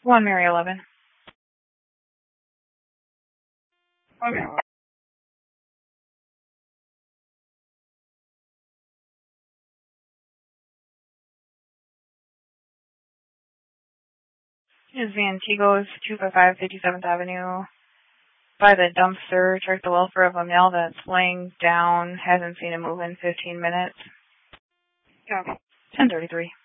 1 Mary 11. Okay. Is Antigos 255 57th Avenue by the dumpster. Check the welfare of a male that's laying down. Hasn't seen him move in 15 minutes. Okay. 10:33.